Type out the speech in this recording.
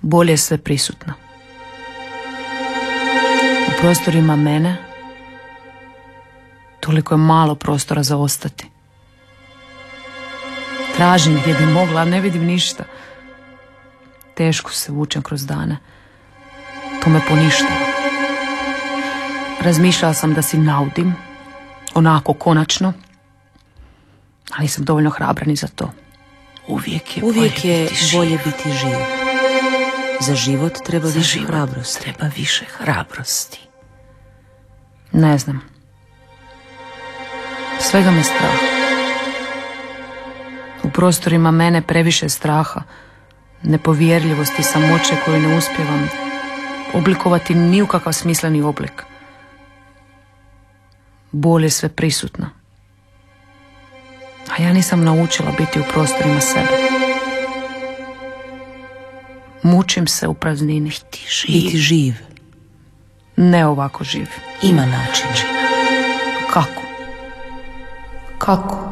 Bol je sve prisutna. U prostorima mene toliko je malo prostora za ostati. Tražim gdje bi mogla, a ne vidim ništa. Teško se vučem kroz dane. To me poništava. Razmišljala sam da si naudim, onako konačno, ali nisam dovoljno hrabra ni za to. Uvijek je bolje biti živ. Za život treba više hrabrosti. Treba više hrabrosti. Ne znam. Svega me strah. U prostorima mene previše straha, nepovjerljivosti, samoće koju ne uspijevam oblikovati ni u kakav smisleni oblik. Bol je sve prisutna. A ja nisam naučila biti u prostorima sebe. Mučim se u praznini. Biti živ. Ne ovako živ. Ima način. Kako? Kako?